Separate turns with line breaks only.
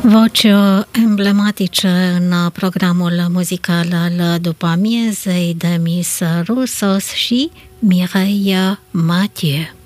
Voci emblematice în programul muzical al după amiezei de Miss Roussos și Mireille Mathieu.